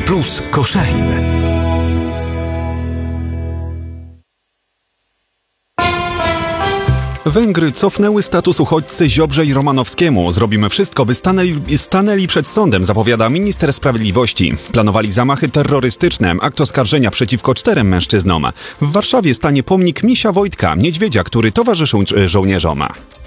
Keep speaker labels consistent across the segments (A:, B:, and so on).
A: Plus Koszalin.
B: Węgry cofnęły status uchodźcy Ziobrze i Romanowskiemu. Zrobimy wszystko, by stanęli przed sądem, zapowiada minister sprawiedliwości. Planowali zamachy terrorystyczne, akt oskarżenia przeciwko 4 mężczyznom. W Warszawie stanie pomnik Misia Wojtka, niedźwiedzia, który towarzyszył żołnierzom.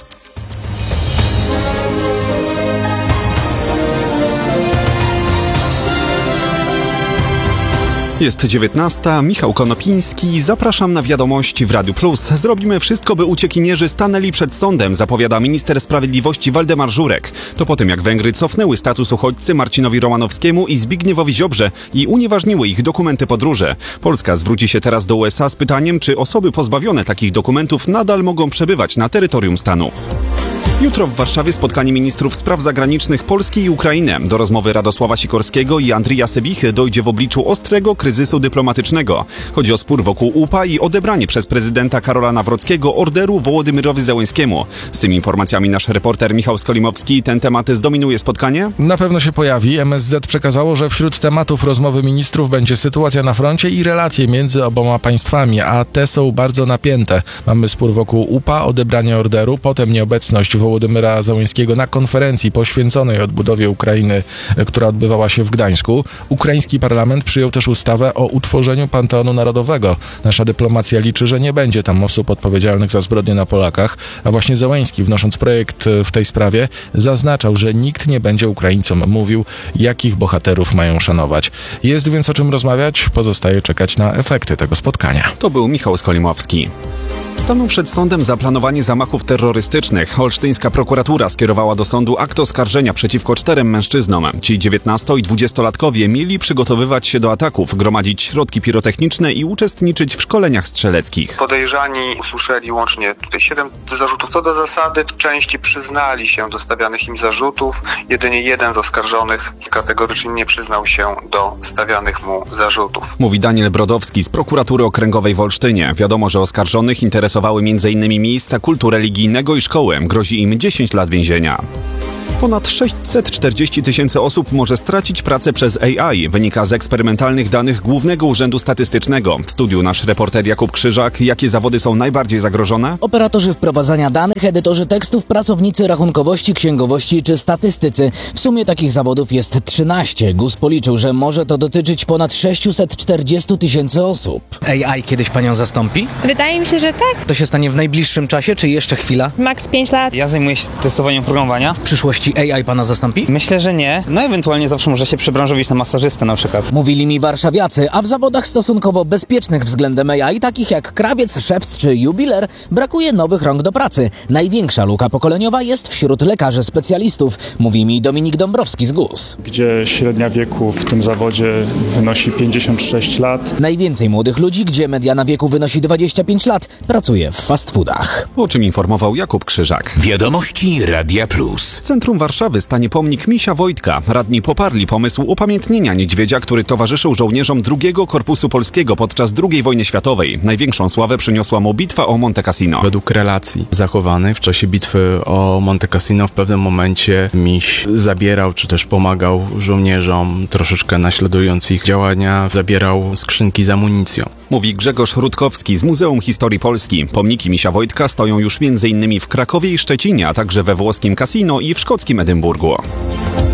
B: Jest 19. Michał Konopiński. Zapraszam na wiadomości w Radiu Plus. Zrobimy wszystko, by uciekinierzy stanęli przed sądem, zapowiada minister sprawiedliwości Waldemar Żurek. To po tym, jak Węgry cofnęły status uchodźcy Marcinowi Romanowskiemu i Zbigniewowi Ziobrze i unieważniły ich dokumenty podróży. Polska zwróci się teraz do USA z pytaniem, czy osoby pozbawione takich dokumentów nadal mogą przebywać na terytorium Stanów. Jutro w Warszawie spotkanie ministrów spraw zagranicznych Polski i Ukrainy. Do rozmowy Radosława Sikorskiego i Andrija Sebichy dojdzie w obliczu ostrego kryzysu dyplomatycznego. Chodzi o spór wokół UPA i odebranie przez prezydenta Karola Nawrockiego orderu Wołodymyrowi Zełenskiemu. Z tymi informacjami nasz reporter Michał Skolimowski. Ten temat zdominuje spotkanie?
C: Na pewno się pojawi. MSZ przekazało, że wśród tematów rozmowy ministrów będzie sytuacja na froncie i relacje między oboma państwami, a te są bardzo napięte. Mamy spór wokół UPA, odebranie orderu, potem nieobecność Wołodymyra Zełenskiego na konferencji poświęconej odbudowie Ukrainy, która odbywała się w Gdańsku. Ukraiński parlament przyjął też ustawę o utworzeniu Panteonu Narodowego. Nasza dyplomacja liczy, że nie będzie tam osób odpowiedzialnych za zbrodnie na Polakach, a właśnie Zełenski, wnosząc projekt w tej sprawie, zaznaczał, że nikt nie będzie Ukraińcom mówił, jakich bohaterów mają szanować. Jest więc o czym rozmawiać, pozostaje czekać na efekty tego spotkania.
B: To był Michał Skolimowski. Staną przed sądem za planowanie zamachów terrorystycznych. Olsztyńska prokuratura skierowała do sądu akt oskarżenia przeciwko 4 mężczyznom. Ci 19- i 20-latkowie mieli przygotowywać się do ataków, gromadzić środki pirotechniczne i uczestniczyć w szkoleniach strzeleckich.
D: Podejrzani usłyszeli łącznie 7 zarzutów. Co do zasady w części przyznali się do stawianych im zarzutów. Jedynie jeden z oskarżonych kategorycznie nie przyznał się do stawianych mu zarzutów.
B: Mówi Daniel Brodowski z prokuratury okręgowej w Olsztynie. Wiadomo, że oskarżonych interesowały m.in. miejsca kultu religijnego i szkoły. Grozi im 10 lat więzienia. Ponad 640 000 osób może stracić pracę przez AI, wynika z eksperymentalnych danych Głównego Urzędu Statystycznego. W studiu nasz reporter Jakub Krzyżak. Jakie zawody są najbardziej zagrożone?
E: Operatorzy wprowadzania danych, edytorzy tekstów, pracownicy rachunkowości, księgowości czy statystycy. W sumie takich zawodów jest 13. GUS policzył, że może to dotyczyć ponad 640 000 osób. AI kiedyś panią zastąpi?
F: Wydaje mi się, że tak.
E: To się stanie w najbliższym czasie, czy jeszcze chwila?
F: Max 5 lat.
G: Ja zajmuję się testowaniem programowania.
E: W przyszłości AI pana zastąpi?
G: Myślę, że nie. No ewentualnie zawsze może się przebranżowić na masażystę na przykład.
E: Mówili mi warszawiacy, a w zawodach stosunkowo bezpiecznych względem AI, takich jak krawiec, szewc czy jubiler, brakuje nowych rąk do pracy. Największa luka pokoleniowa jest wśród lekarzy specjalistów, mówi mi Dominik Dąbrowski z GUS.
H: Gdzie średnia wieku w tym zawodzie wynosi 56 lat.
E: Najwięcej młodych ludzi, gdzie mediana wieku wynosi 25 lat, pracuje w fast foodach.
B: O czym informował Jakub Krzyżak.
A: Wiadomości Radia Plus.
B: W centrum Warszawy stanie pomnik Misia Wojtka. Radni poparli pomysł upamiętnienia niedźwiedzia, który towarzyszył żołnierzom II Korpusu Polskiego podczas II wojny światowej. Największą sławę przyniosła mu bitwa o Monte Cassino.
I: Według relacji zachowanych w czasie bitwy o Monte Cassino w pewnym momencie miś zabierał, czy też pomagał żołnierzom, troszeczkę naśladując ich działania, zabierał skrzynki z amunicją.
B: Mówi Grzegorz Rutkowski z Muzeum Historii Polski. Pomniki Misia Wojtka stoją już m.in. w Krakowie i Szczecinie, a także we włoskim Cassino i w szkockim Edynburgu.